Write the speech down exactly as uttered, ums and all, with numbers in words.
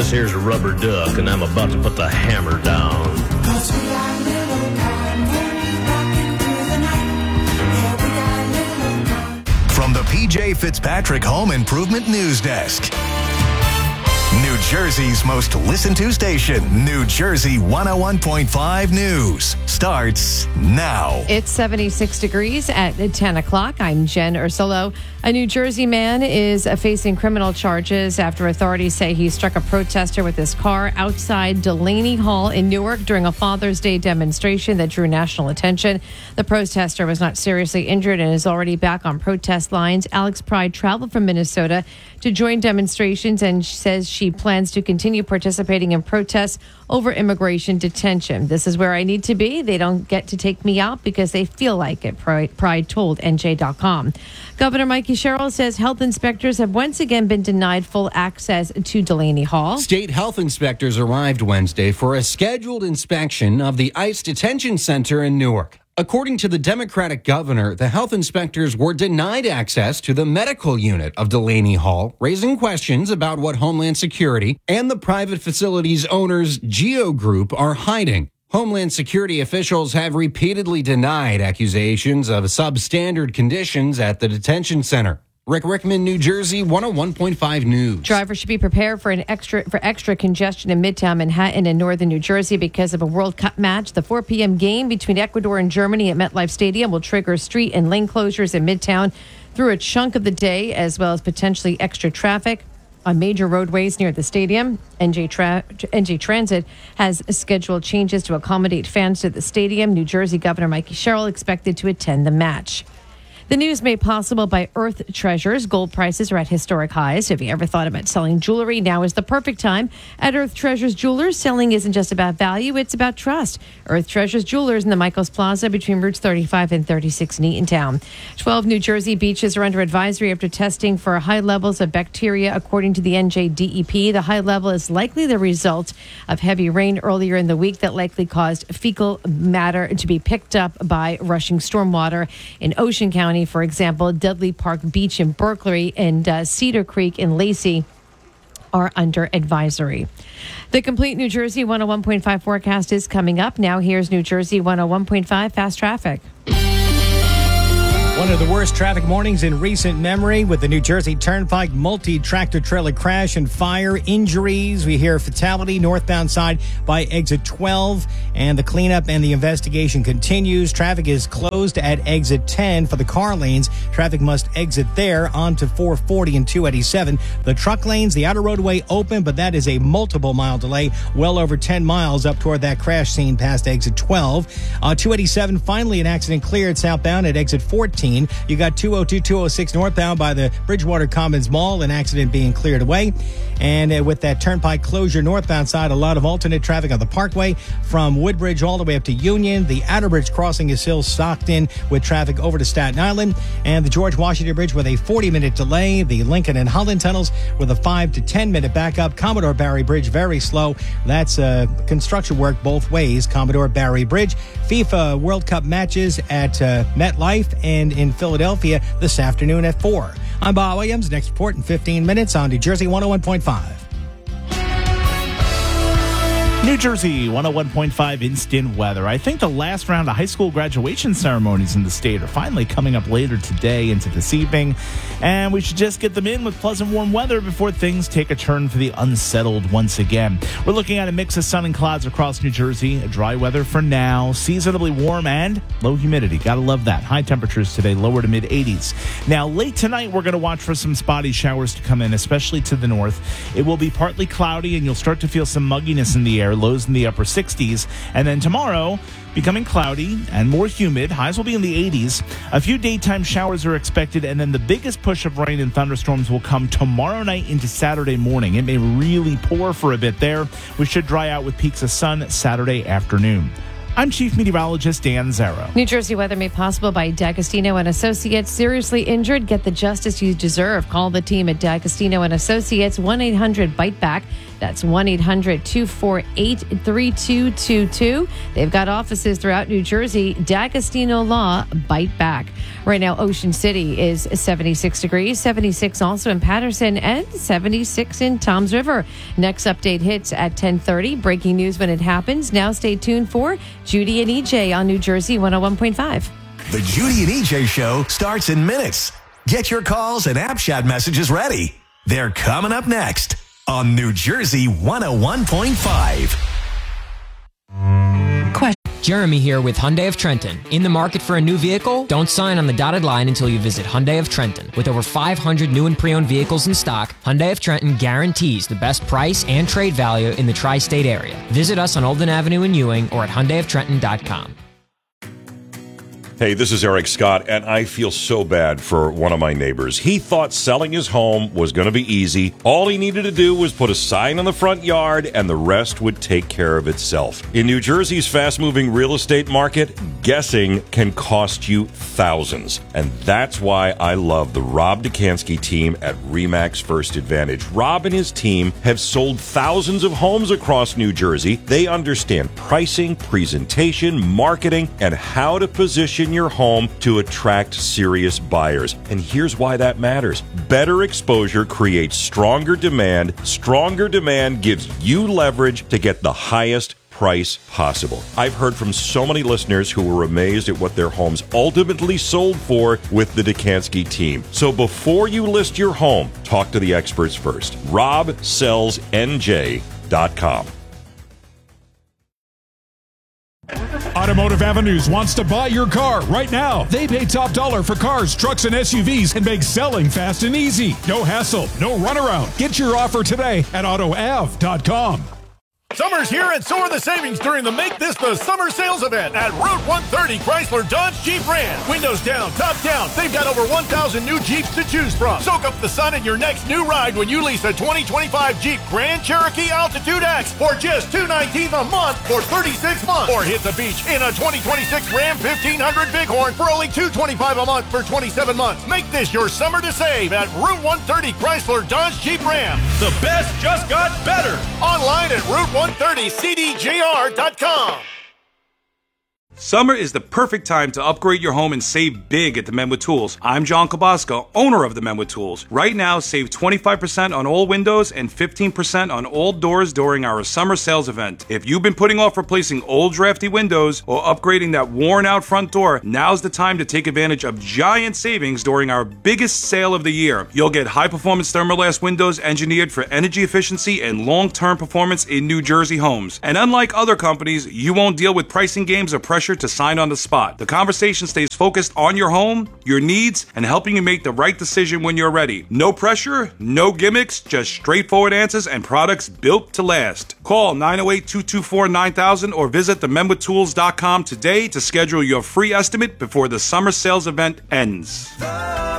This here's a rubber duck, and I'm about to put the hammer down. From the P J Fitzpatrick Home Improvement News Desk. New Jersey's most listened to station, New Jersey one oh one point five News, starts now. It's seventy-six degrees at ten o'clock. I'm Jen Ursulo. A New Jersey man is facing criminal charges after authorities say he struck a protester with his car outside Delaney Hall in Newark during a Father's Day demonstration that drew national attention. The protester was not seriously injured and is already back on protest lines. Alex Pride traveled from Minnesota to join demonstrations and says she plans to continue participating in protests over immigration detention. This is where I need to be. They don't get to take me out because they feel like it, Pride told N J dot com. Governor Mikey Sherrill says health inspectors have once again been denied full access to Delaney Hall. State health inspectors arrived Wednesday for a scheduled inspection of the ICE detention center in Newark. According to the Democratic governor, the health inspectors were denied access to the medical unit of Delaney Hall, raising questions about what Homeland Security and the private facility's owners, Geo Group, are hiding. Homeland Security officials have repeatedly denied accusations of substandard conditions at the detention center. Rick Rickman, New Jersey, one oh one point five News. Drivers should be prepared for an extra for extra congestion in Midtown Manhattan and northern New Jersey because of a World Cup match. The four p.m. game between Ecuador and Germany at MetLife Stadium will trigger street and lane closures in Midtown through a chunk of the day, as well as potentially extra traffic on major roadways near the stadium. N J, Tra- N J Transit has scheduled changes to accommodate fans to the stadium. New Jersey Governor Mikey Sherrill expected to attend the match. The news made possible by Earth Treasures. Gold prices are at historic highs. If you ever thought about selling jewelry, now is the perfect time. At Earth Treasures Jewelers, selling isn't just about value, it's about trust. Earth Treasures Jewelers in the Michaels Plaza between Routes thirty-five and thirty-six in Eatontown. twelve New Jersey beaches are under advisory after testing for high levels of bacteria, according to the N J D E P. The high level is likely the result of heavy rain earlier in the week that likely caused fecal matter to be picked up by rushing stormwater in Ocean County. For example, Dudley Park Beach in Berkeley and uh, Cedar Creek in Lacey are under advisory. The complete New Jersey one oh one point five forecast is coming up. Now here's New Jersey one oh one point five Fast Traffic. One of the worst traffic mornings in recent memory with the New Jersey Turnpike multi-tractor trailer crash and fire. Injuries. We hear fatality northbound side by exit twelve, and the cleanup and the investigation continues. Traffic is closed at exit ten for the car lanes. Traffic must exit there onto four forty and two eighty-seven. The truck lanes, the outer roadway open, but that is a multiple mile delay, well over ten miles up toward that crash scene past exit twelve. Uh, two eighty-seven, finally an accident cleared southbound at exit fourteen. You got two oh two, two oh six northbound by the Bridgewater Commons Mall, an accident being cleared away. And uh, with that turnpike closure northbound side, a lot of alternate traffic on the Parkway from Woodbridge all the way up to Union. The Outerbridge crossing is still stocked in with traffic over to Staten Island. And the George Washington Bridge with a forty minute delay. The Lincoln and Holland tunnels with a five to ten minute backup. Commodore Barry Bridge very slow. That's uh, construction work both ways. Commodore Barry Bridge. FIFA World Cup matches at uh, MetLife and in Philadelphia this afternoon at four. I'm Bob Williams. Next report in fifteen minutes on New Jersey one oh one point five. New Jersey one oh one point five instant weather. I think the last round of high school graduation ceremonies in the state are finally coming up later today into this evening, and we should just get them in with pleasant warm weather before things take a turn for the unsettled once again. We're looking at a mix of sun and clouds across New Jersey, dry weather for now, seasonably warm and low humidity. Gotta love that. High temperatures today, lower to mid eighties. Now, late tonight, we're going to watch for some spotty showers to come in, especially to the north. It will be partly cloudy, and you'll start to feel some mugginess in the air. Lows in the upper sixties. And then tomorrow, becoming cloudy and more humid. Highs will be in the eighties. A few daytime showers are expected, and then the biggest push of rain and thunderstorms will come tomorrow night into Saturday morning. It may really pour for a bit there. We should dry out with peaks of sun Saturday afternoon. I'm Chief Meteorologist Dan Zero. New Jersey weather made possible by D'Agostino and Associates. Seriously injured? Get the justice you deserve. Call the team at D'Agostino and Associates, one eight hundred bite back. That's one eight hundred two four eight three two two two. They've got offices throughout New Jersey. D'Agostino Law, bite back. Right now, Ocean City is seventy-six degrees, seventy-six also in Patterson, and seventy-six in Toms River. Next update hits at ten thirty. Breaking news when it happens. Now stay tuned for Judy and E J on New Jersey one oh one point five. The Judy and E J Show starts in minutes. Get your calls and app chat messages ready. They're coming up next on New Jersey one oh one point five. Jeremy here with Hyundai of Trenton. In the market for a new vehicle? Don't sign on the dotted line until you visit Hyundai of Trenton. With over five hundred new and pre-owned vehicles in stock, Hyundai of Trenton guarantees the best price and trade value in the tri-state area. Visit us on Olden Avenue in Ewing or at hyundai of trenton dot com. Hey, this is Eric Scott, and I feel so bad for one of my neighbors. He thought selling his home was going to be easy. All he needed to do was put a sign in the front yard, and the rest would take care of itself. In New Jersey's fast-moving real estate market, guessing can cost you thousands. And that's why I love the Rob Dukansky team at RE/MAX First Advantage. Rob and his team have sold thousands of homes across New Jersey. They understand pricing, presentation, marketing, and how to position your home to attract serious buyers. And here's why that matters. Better exposure creates stronger demand. Stronger demand gives you leverage to get the highest price possible. I've heard from so many listeners who were amazed at what their homes ultimately sold for with the Dukansky team. So before you list your home, talk to the experts first. rob sells n j dot com. Automotive Avenues wants to buy your car right now. They pay top dollar for cars, trucks, and S U Vs and make selling fast and easy. No hassle, no runaround. Get your offer today at auto av dot com. Summer's here and so are the savings during the Make This the Summer Sales event at Route one thirty Chrysler Dodge Jeep Ram. Windows down, top down. They've got over one thousand new Jeeps to choose from. Soak up the sun in your next new ride when you lease a twenty twenty-five Jeep Grand Cherokee Altitude X for just two hundred nineteen dollars a month for thirty-six months. Or hit the beach in a twenty twenty-six Ram fifteen hundred Bighorn for only two hundred twenty-five dollars a month for twenty-seven months. Make this your summer to save at Route one thirty Chrysler Dodge Jeep Ram. The best just got better. Online at Route one thirty C D J R dot com. Summer is the perfect time to upgrade your home and save big at the Men with Tools. I'm John Kabasco, owner of the Men with Tools. Right now, save twenty-five percent on all windows and fifteen percent on all doors during our summer sales event. If you've been putting off replacing old drafty windows or upgrading that worn out front door, now's the time to take advantage of giant savings during our biggest sale of the year. You'll get high performance thermalast windows engineered for energy efficiency and long-term performance in New Jersey homes. And unlike other companies, you won't deal with pricing games or pressure to sign on the spot. The conversation stays focused on your home, your needs, and helping you make the right decision when you're ready. No pressure, no gimmicks, just straightforward answers and products built to last. Call nine oh eight, two two four, nine thousand or visit the men with tools dot com today to schedule your free estimate before the summer sales event ends.